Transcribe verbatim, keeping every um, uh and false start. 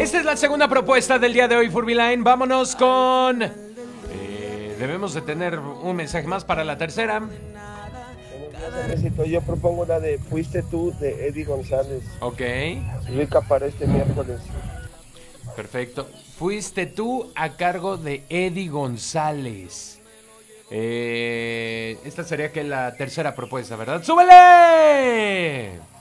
Esta es la segunda propuesta del día de hoy, Furbyline. Vámonos con... Eh, debemos de tener un mensaje más para la tercera. Yo propongo la de Fuiste tú de Eddie González. Ok. Rica para este miércoles. Perfecto. Fuiste tú a cargo de Eddie González. Eh, esta sería que la tercera propuesta, ¿verdad? ¡Súbele!